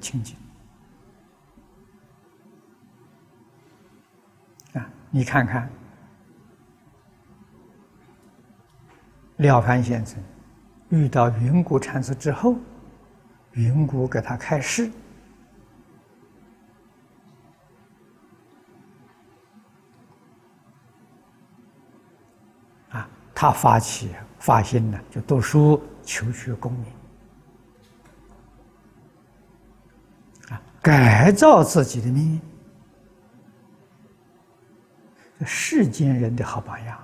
清净。你看看了凡先生遇到云谷禅师之后，云谷给他开示，他发心呢，就读书求取功名，改造自己的命运，世间人的好榜样，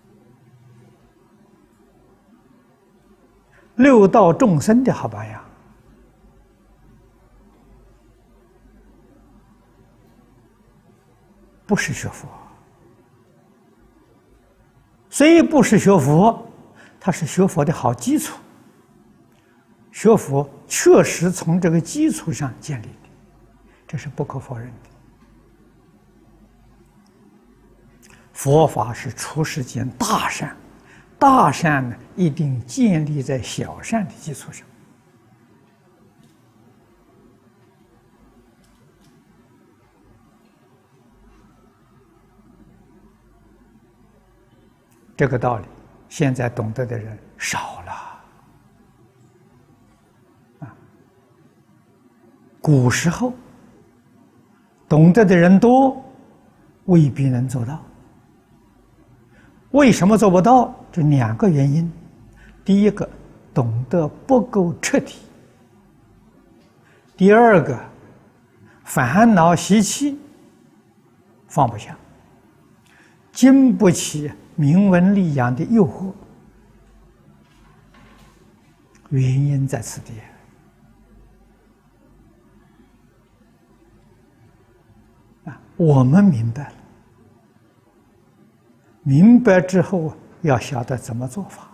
六道众生的好榜样。不是学佛，虽不是学佛，他是学佛的好基础。学佛确实从这个基础上建立的，这是不可否认的。佛法是出世间大善，大善呢一定建立在小善的基础上。这个道理，现在懂得的人少了。古时候懂得的人多，未必能做到。为什么做不到？这两个原因。第一个，懂得不够彻底；第二个，烦恼习气放不下，经不起名闻利养的诱惑，原因在此地。我们明白了，明白之后要晓得怎么做法。